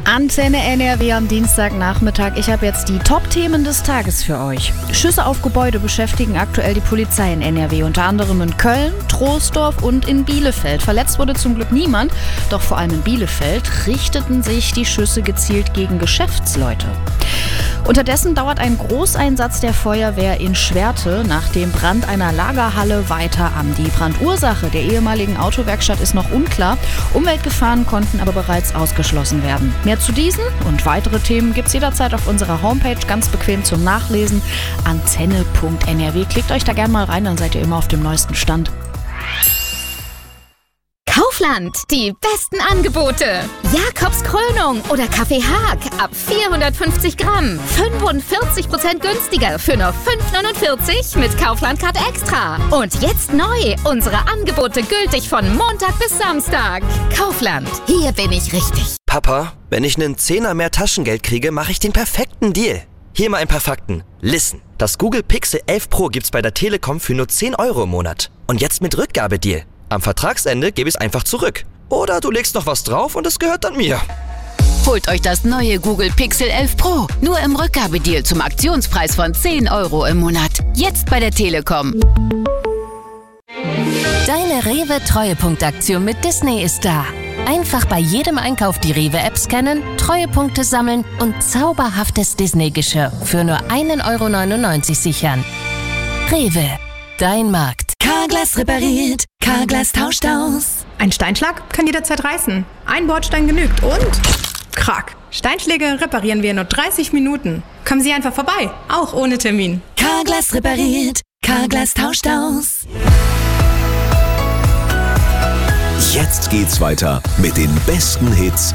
Antenne NRW am Dienstagnachmittag. Ich habe jetzt die Top-Themen des Tages für euch. Schüsse auf Gebäude beschäftigen aktuell die Polizei in NRW, unter anderem in Köln, Troisdorf und in Bielefeld. Verletzt wurde zum Glück niemand, doch vor allem in Bielefeld richteten sich die Schüsse gezielt gegen Geschäftsleute. Unterdessen dauert ein Großeinsatz der Feuerwehr in Schwerte nach dem Brand einer Lagerhalle weiter an. Die Brandursache der ehemaligen Autowerkstatt ist noch unklar. Umweltgefahren konnten aber bereits ausgeschlossen werden. Mehr zu diesen und weitere Themen gibt's jederzeit auf unserer Homepage, ganz bequem zum Nachlesen, antenne.nrw. Klickt euch da gerne mal rein, dann seid ihr immer auf dem neuesten Stand. Kaufland, die besten Angebote. Jakobs Krönung oder Kaffee Haag ab 450 Gramm. 45% günstiger für nur 5,49 mit Kaufland-Card Extra. Und jetzt neu, unsere Angebote gültig von Montag bis Samstag. Kaufland, hier bin ich richtig. Papa, wenn ich einen Zehner mehr Taschengeld kriege, mache ich den perfekten Deal. Hier mal ein paar Fakten. Listen, das Google Pixel 11 Pro gibt's bei der Telekom für nur 10 Euro im Monat. Und jetzt mit Rückgabedeal. Am Vertragsende gebe ich es einfach zurück. Oder du legst noch was drauf und es gehört dann mir. Holt euch das neue Google Pixel 11 Pro. Nur im Rückgabedeal zum Aktionspreis von 10 Euro im Monat. Jetzt bei der Telekom. Deine Rewe-Treuepunktaktion mit Disney ist da. Einfach bei jedem Einkauf die Rewe-App scannen, Treuepunkte sammeln und zauberhaftes Disney-Geschirr für nur 1,99 € sichern. Rewe, dein Markt. Carglass repariert, Carglass tauscht aus. Ein Steinschlag kann jederzeit reißen. Ein Bordstein genügt und krack. Steinschläge reparieren wir in nur 30 Minuten. Kommen Sie einfach vorbei, auch ohne Termin. Carglass repariert, Carglass tauscht aus. Jetzt geht's weiter mit den besten Hits